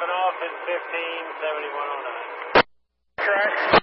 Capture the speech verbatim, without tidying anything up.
Tapping off in fifteen seventy-one oh nine. Correct.